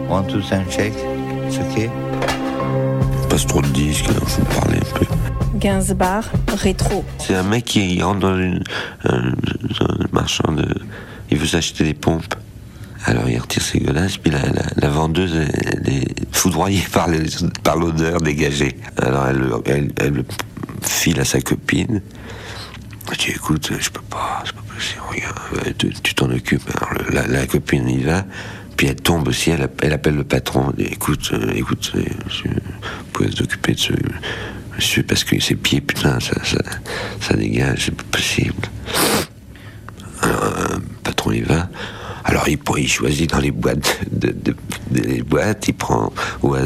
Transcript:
One, two, sound check. It's okay. Passe trop de disques, alors je vais me parler un peu. Gainsbourg, rétro. C'est un mec qui rentre dans un marchand de... Il veut s'acheter des pompes. Alors il retire ses godasses, puis la vendeuse elle est foudroyée par l'odeur dégagée. Alors elle le file à sa copine. Elle dit écoute, je peux pas, c'est pas possible, regarde, tu t'en occupes. Alors la copine y va, puis elle tombe aussi, elle appelle le patron. Elle dit, écoute, monsieur, vous pouvez s'occuper de ce monsieur, parce que ses pieds, putain, ça dégage, c'est pas possible. Alors un patron y va. Alors il choisit dans les boîtes, il prend au hasard